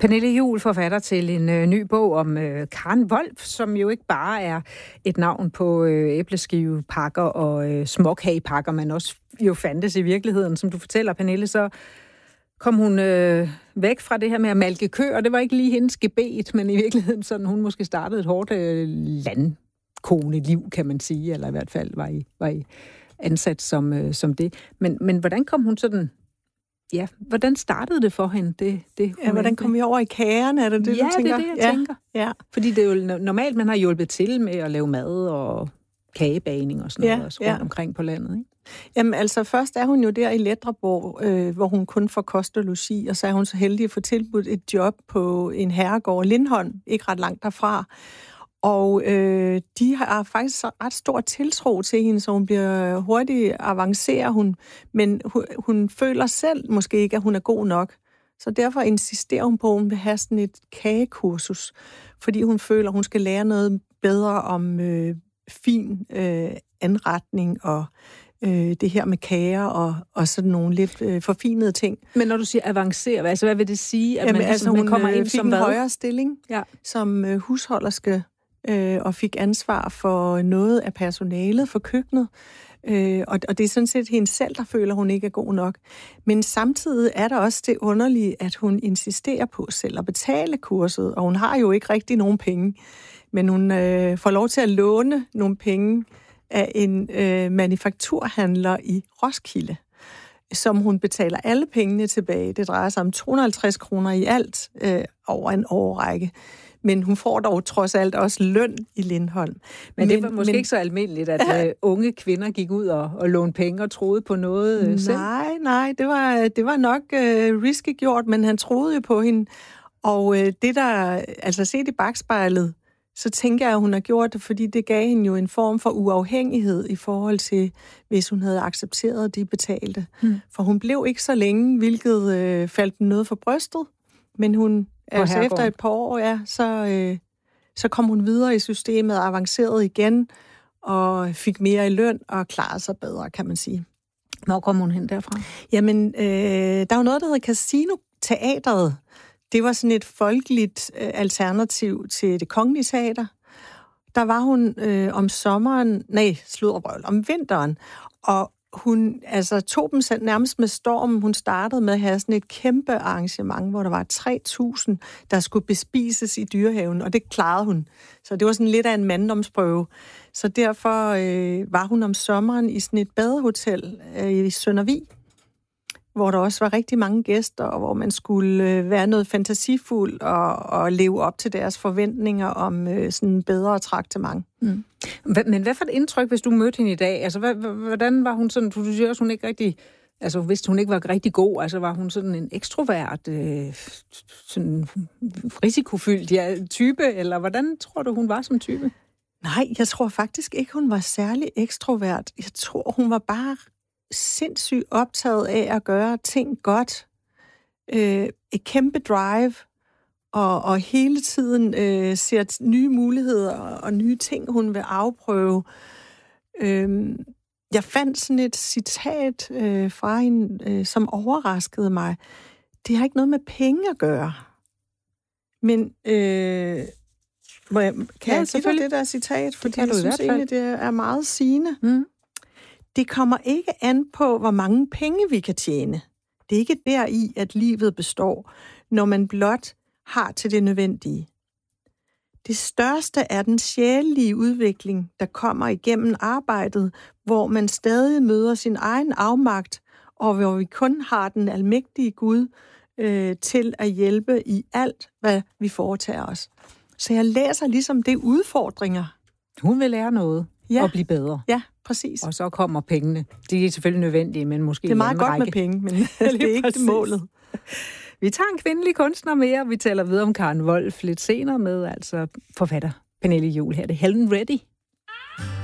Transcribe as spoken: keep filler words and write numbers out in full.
Pernille Juhl, forfatter til en øh, ny bog om øh, Karen Wolf, som jo ikke bare er et navn på øh, æbleskivepakker og øh, småkagepakker, men også jo fandtes i virkeligheden. Som du fortæller, Pernille, så kom hun øh, væk fra det her med at malke køer, og det var ikke lige hendes gebet, men i virkeligheden sådan, hun måske startede et hårdt øh, landkone-liv, kan man sige, eller i hvert fald var i, var i ansat som, øh, som det. Men, men hvordan kom hun sådan... Ja, hvordan startede det for hende? Det, det, ja, hvordan kom I over i kagerne? Er det det, ja, du tænker? det er det, jeg ja. tænker. Ja. Fordi det er jo normalt, man har hjulpet til med at lave mad og kagebagning og sådan ja, noget også rundt ja. omkring på landet, ikke? Jamen altså, først er hun jo der i Ledreborg, øh, hvor hun kun får kost og logi, og så er hun så heldig at få tilbudt et job på en herregård, Lindholm, ikke ret langt derfra. Og øh, de har faktisk ret stor tiltro til hende, så hun bliver hurtigt avancerer hun, men hun, hun føler selv måske ikke, at hun er god nok. Så derfor insisterer hun på, at hun vil have sådan et kagekursus, fordi hun føler, at hun skal lære noget bedre om øh, fin øh, anretning og øh, det her med kager og, og sådan nogle lidt øh, forfinede ting. Men når du siger avancere, altså hvad vil det sige? At Jamen, man, altså, man hun kommer ind fik som en hvad? højere stilling, ja. som øh, husholderske, øh, og fik ansvar for noget af personalet for køkkenet. Øh, og, og det er sådan set hende selv, der føler, hun ikke er god nok. Men samtidig er der også det underlige, at hun insisterer på selv at betale kurset, og hun har jo ikke rigtig nogen penge. Men hun øh, får lov til at låne nogle penge af en øh, manufakturhandler i Roskilde, som hun betaler alle pengene tilbage. Det drejer sig om to hundrede og halvtreds kroner i alt øh, over en årrække. Men hun får dog trods alt også løn i Lindholm. Men, men det var måske men, ikke så almindeligt, at ja. øh, unge kvinder gik ud og, og lånte penge og troede på noget øh, selv? Nej, nej, det var, det var nok øh, risky gjort, men han troede jo på hende. Og øh, det der, altså set i bagspejlet, så tænker jeg, at hun har gjort det, fordi det gav hende jo en form for uafhængighed i forhold til, hvis hun havde accepteret, at de betalte. Hmm. For hun blev ikke så længe, hvilket øh, faldt noget for brystet, men hun... Altså efter et par år, ja, så, øh, så kom hun videre i systemet, avancerede igen, og fik mere i løn, og klarede sig bedre, kan man sige. Hvor kom hun hen derfra? Jamen, øh, der er jo noget, der hedder Casino-teatret. Det var sådan et folkeligt øh, alternativ til Det Kongelige Teater. Der var hun øh, om sommeren, nej, sludderbrøl, om vinteren, og hun altså, tog dem nærmest med stormen. Hun startede med at have sådan et kæmpe arrangement, hvor der var tre tusind, der skulle bespises i Dyrehaven, og det klarede hun. Så det var sådan lidt af en manddomsprøve. Så derfor øh, var hun om sommeren i sådan et badehotel øh, i Søndervig, hvor der også var rigtig mange gæster, og hvor man skulle øh, være noget fantasifuld og, og leve op til deres forventninger om øh, sådan en bedre traktement. Mm. Men hvad for et indtryk, hvis du mødte hende i dag? Altså, hvordan var hun sådan, du siger også, hun ikke rigtig, altså hvis hun ikke var rigtig god, altså var hun sådan en ekstrovert, øh, sådan risikofyldt ja, type, eller hvordan tror du, hun var som type? Nej, jeg tror faktisk ikke, hun var særlig ekstrovert. Jeg tror, hun var bare sindssygt optaget af at gøre ting godt. Øh, et kæmpe drive, og, og hele tiden øh, ser nye muligheder og, og nye ting, hun vil afprøve. Øh, jeg fandt sådan et citat øh, fra hende, øh, som overraskede mig. Det har ikke noget med penge at gøre. Men øh, må jeg, kan ja, jeg give dig det der citat? Fordi jeg synes egentlig, det er meget sigende. Mm. Det kommer ikke an på, hvor mange penge vi kan tjene. Det er ikke deri, at livet består, når man blot har til det nødvendige. Det største er den sjælelige udvikling, der kommer igennem arbejdet, hvor man stadig møder sin egen afmagt, og hvor vi kun har den almægtige Gud øh, til at hjælpe i alt, hvad vi foretager os. Så jeg læser ligesom det udfordringer. Hun vil lære noget ja. og blive bedre. Ja, præcis. Og så kommer pengene. De er selvfølgelig nødvendige, men måske det er meget godt række. Med penge, men det er ikke det målet. Vi tager en kvindelig kunstner mere, vi taler videre om Karen Wolf lidt senere med, altså forfatter Pernille Juhl her. Det er Helen Reddy.